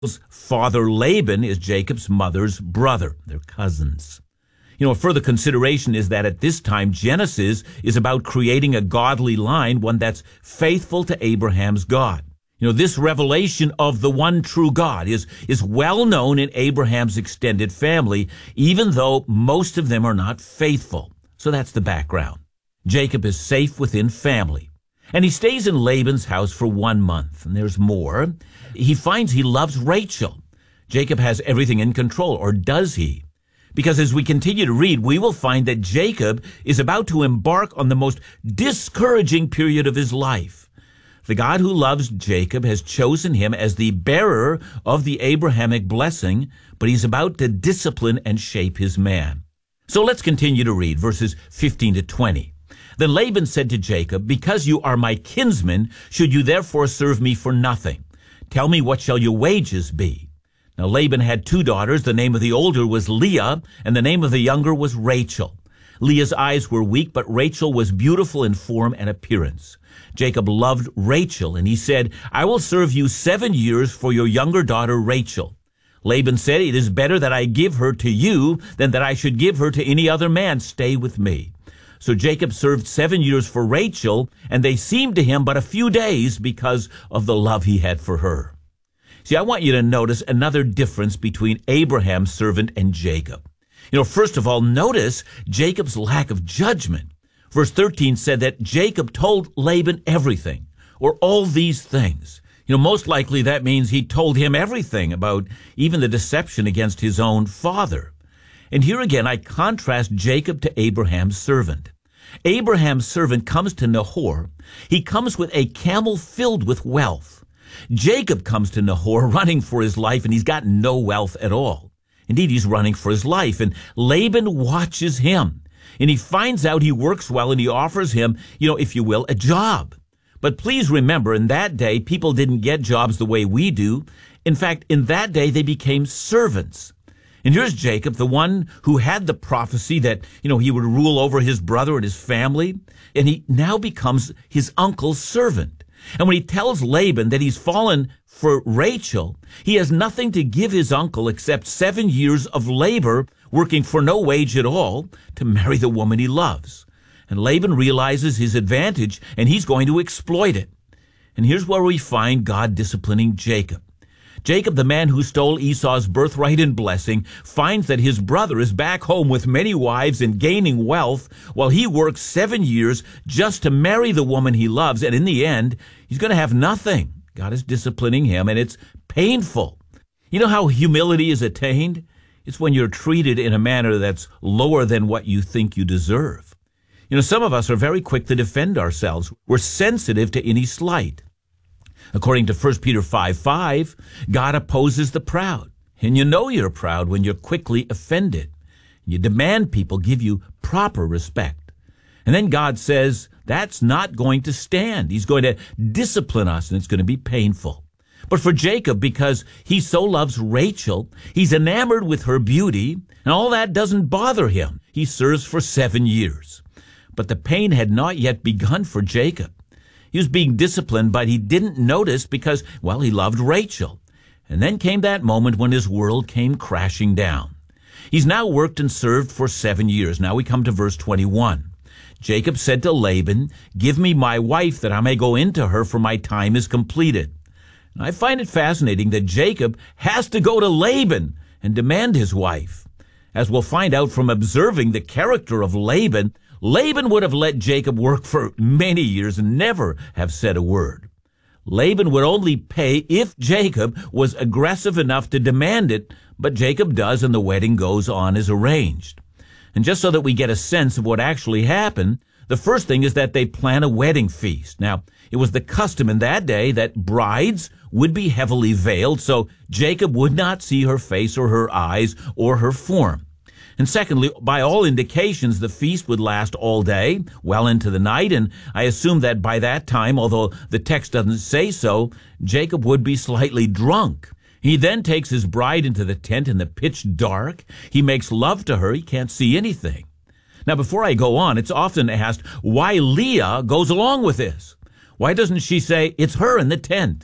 father Laban is Jacob's mother's brother. They're cousins. A further consideration is that at this time, Genesis is about creating a godly line, one that's faithful to Abraham's God. This revelation of the one true God is well known in Abraham's extended family, even though most of them are not faithful. So that's the background. Jacob is safe within family. And he stays in Laban's house for 1 month. And there's more. He finds he loves Rachel. Jacob has everything in control, or does he? Because as we continue to read, we will find that Jacob is about to embark on the most discouraging period of his life. The God who loves Jacob has chosen him as the bearer of the Abrahamic blessing, but he's about to discipline and shape his man. So let's continue to read verses 15 to 20. Then Laban said to Jacob, "Because you are my kinsman, should you therefore serve me for nothing? Tell me, what shall your wages be?" Now Laban had 2 daughters. The name of the older was Leah, and the name of the younger was Rachel. Leah's eyes were weak, but Rachel was beautiful in form and appearance. Jacob loved Rachel, and he said, "I will serve you 7 years for your younger daughter Rachel." Laban said, "It is better that I give her to you than that I should give her to any other man. Stay with me." So Jacob served 7 years for Rachel, and they seemed to him but a few days because of the love he had for her. See, I want you to notice another difference between Abraham's servant and Jacob. First of all, notice Jacob's lack of judgment. Verse 13 said that Jacob told Laban everything, or all these things. Most likely that means he told him everything about even the deception against his own father. And here again, I contrast Jacob to Abraham's servant. Abraham's servant comes to Nahor. He comes with a camel filled with wealth. Jacob comes to Nahor running for his life, and he's got no wealth at all. Indeed, he's running for his life, and Laban watches him. And he finds out he works well, and he offers him, if you will, a job. But please remember, in that day, people didn't get jobs the way we do. In fact, in that day, they became servants. And here's Jacob, the one who had the prophecy that, he would rule over his brother and his family. And he now becomes his uncle's servant. And when he tells Laban that he's fallen for Rachel, he has nothing to give his uncle except 7 years of labor, working for no wage at all, to marry the woman he loves. And Laban realizes his advantage, and he's going to exploit it. And here's where we find God disciplining Jacob. Jacob, the man who stole Esau's birthright and blessing, finds that his brother is back home with many wives and gaining wealth, while he works 7 years just to marry the woman he loves, and in the end, he's going to have nothing. God is disciplining him, and it's painful. You know how humility is attained? It's when you're treated in a manner that's lower than what you think you deserve. Some of us are very quick to defend ourselves. We're sensitive to any slight. According to 1 Peter 5:5, God opposes the proud. And you're proud when you're quickly offended. You demand people give you proper respect. And then God says that's not going to stand. He's going to discipline us, and it's going to be painful. But for Jacob, because he so loves Rachel, he's enamored with her beauty, and all that doesn't bother him. He serves for 7 years. But the pain had not yet begun for Jacob. He was being disciplined, but he didn't notice because, he loved Rachel. And then came that moment when his world came crashing down. He's now worked and served for 7 years. Now we come to verse 21. Jacob said to Laban, "Give me my wife that I may go into her, for my time is completed." And I find it fascinating that Jacob has to go to Laban and demand his wife. As we'll find out from observing the character of Laban, Laban would have let Jacob work for many years and never have said a word. Laban would only pay if Jacob was aggressive enough to demand it, but Jacob does, and the wedding goes on as arranged. And just so that we get a sense of what actually happened, the first thing is that they plan a wedding feast. Now, it was the custom in that day that brides would be heavily veiled, so Jacob would not see her face or her eyes or her form. And secondly, by all indications, the feast would last all day, well into the night, and I assume that by that time, although the text doesn't say so, Jacob would be slightly drunk. He then takes his bride into the tent in the pitch dark. He makes love to her. He can't see anything. Now, before I go on, it's often asked why Leah goes along with this. Why doesn't she say, it's her in the tent?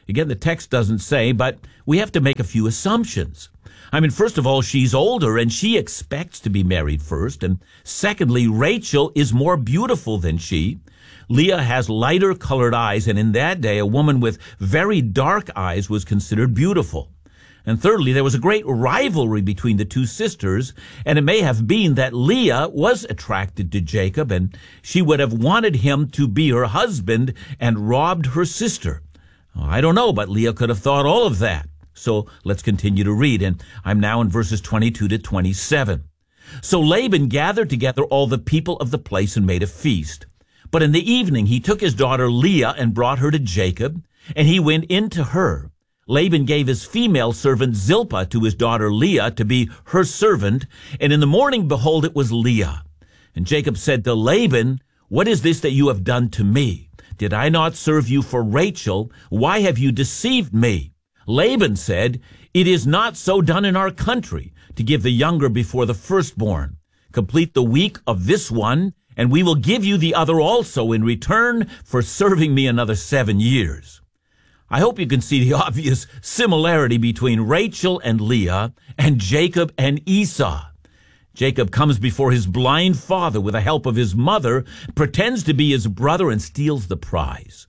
Again, the text doesn't say, but we have to make a few assumptions. I mean, first of all, she's older and she expects to be married first. And secondly, Rachel is more beautiful than she. Leah has lighter colored eyes, and in that day, a woman with very dark eyes was considered beautiful. And thirdly, there was a great rivalry between the two sisters, and it may have been that Leah was attracted to Jacob, and she would have wanted him to be her husband and robbed her sister. I don't know, but Leah could have thought all of that. So let's continue to read, and I'm now in verses 22 to 27. So Laban gathered together all the people of the place and made a feast. But in the evening he took his daughter Leah and brought her to Jacob, and he went in to her. Laban gave his female servant Zilpah to his daughter Leah to be her servant, and in the morning, behold, it was Leah. And Jacob said to Laban, "What is this that you have done to me? Did I not serve you for Rachel? Why have you deceived me?" Laban said, "It is not so done in our country, to give the younger before the firstborn. Complete the week of this one, and we will give you the other also in return for serving me another 7 years." I hope you can see the obvious similarity between Rachel and Leah and Jacob and Esau. Jacob comes before his blind father with the help of his mother, pretends to be his brother, and steals the prize.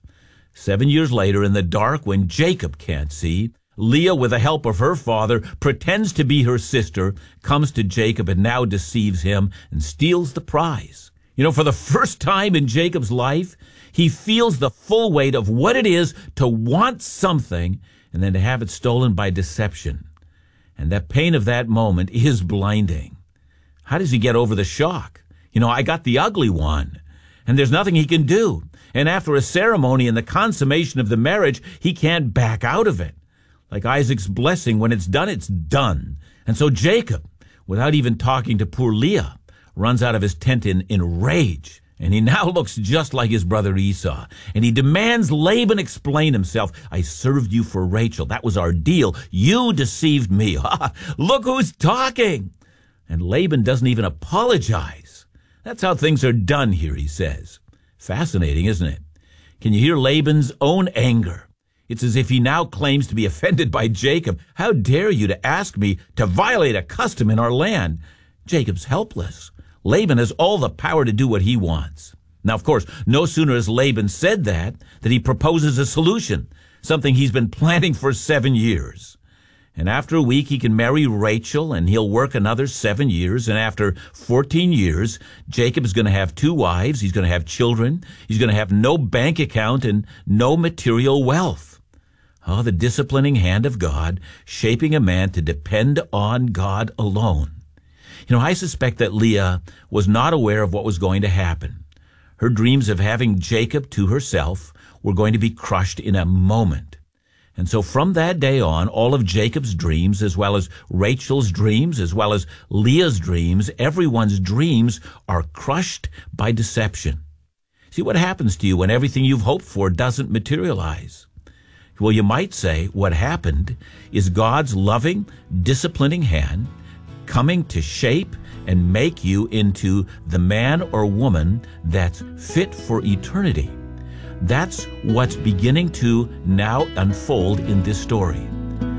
7 years later, in the dark, when Jacob can't see, Leah, with the help of her father, pretends to be her sister, comes to Jacob and now deceives him and steals the prize. You know, for the first time in Jacob's life, he feels the full weight of what it is to want something and then to have it stolen by deception. And that pain of that moment is blinding. How does he get over the shock? You know, I got the ugly one, and there's nothing he can do. And after a ceremony and the consummation of the marriage, he can't back out of it. Like Isaac's blessing, when it's done, it's done. And so Jacob, without even talking to poor Leah, runs out of his tent in rage. And he now looks just like his brother Esau. And he demands Laban explain himself. "I served you for Rachel. That was our deal. You deceived me." Look who's talking. And Laban doesn't even apologize. That's how things are done here, he says. Fascinating, isn't it? Can you hear Laban's own anger? It's as if he now claims to be offended by Jacob. "How dare you to ask me to violate a custom in our land?" Jacob's helpless. Laban has all the power to do what he wants. Now, of course, no sooner has Laban said that he proposes a solution, something he's been planning for 7 years. And after a week, he can marry Rachel, and he'll work another 7 years. And after 14 years, Jacob is going to have 2 wives. He's going to have children. He's going to have no bank account and no material wealth. Oh, the disciplining hand of God, shaping a man to depend on God alone. You know, I suspect that Leah was not aware of what was going to happen. Her dreams of having Jacob to herself were going to be crushed in a moment. And so from that day on, all of Jacob's dreams, as well as Rachel's dreams, as well as Leah's dreams, everyone's dreams are crushed by deception. See what happens to you when everything you've hoped for doesn't materialize. Well, you might say what happened is God's loving, disciplining hand coming to shape and make you into the man or woman that's fit for eternity. That's what's beginning to now unfold in this story.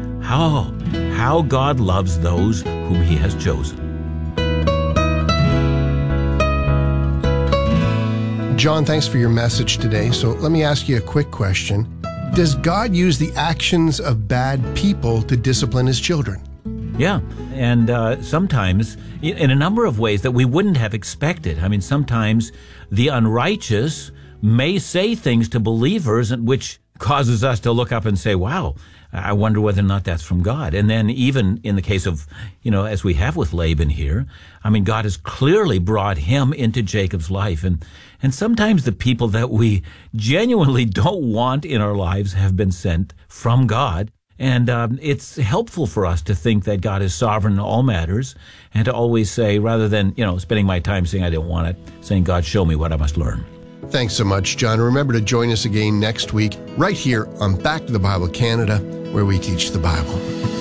How God loves those whom he has chosen. John, thanks for your message today. So let me ask you a quick question. Does God use the actions of bad people to discipline his children? Yeah, and sometimes in a number of ways that we wouldn't have expected. I mean, sometimes the unrighteous may say things to believers which causes us to look up and say, wow, I wonder whether or not that's from God. And then even in the case of, as we have with Laban here, I mean, God has clearly brought him into Jacob's life. And sometimes the people that we genuinely don't want in our lives have been sent from God. And it's helpful for us to think that God is sovereign in all matters and to always say, rather than, spending my time saying I didn't want it, saying, God, show me what I must learn. Thanks so much, John. Remember to join us again next week, right here on Back to the Bible Canada, where we teach the Bible.